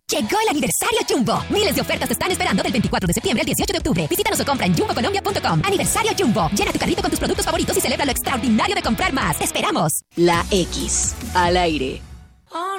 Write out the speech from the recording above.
Llegó el aniversario Jumbo. Miles de ofertas te están esperando del 24 de septiembre al 18 de octubre. Visítanos o compra en jumbocolombia.com. Aniversario Jumbo. Llena tu carrito con tus productos favoritos y celebra lo extraordinario de comprar más. ¡Te esperamos! La X. Al aire.